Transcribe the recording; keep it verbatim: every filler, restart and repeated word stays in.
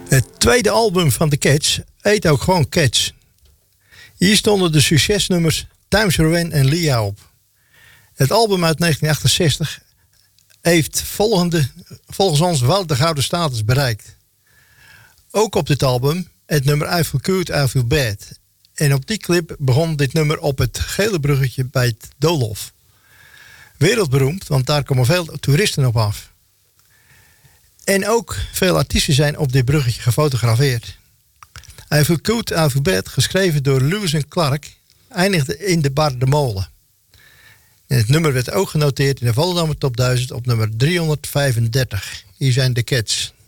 Het tweede album van The Cats heet ook gewoon Cats. Hier stonden de succesnummers Times Rowan en Leah op. Het album uit negentien achtenzestig heeft volgende, volgens ons wel de gouden status bereikt. Ook op dit album het nummer I Feel Good, I Feel Bad. En op die clip begon dit nummer op het gele bruggetje bij het Doolhof. Wereldberoemd, want daar komen veel toeristen op af. En ook veel artiesten zijn op dit bruggetje gefotografeerd. I Feel Good, I Feel Bad, geschreven door Lewis en Clark, eindigde in de bar De Molen. En het nummer werd ook genoteerd in de Volendammer Top duizend op nummer driehonderdvijfendertig. Hier zijn de Cats.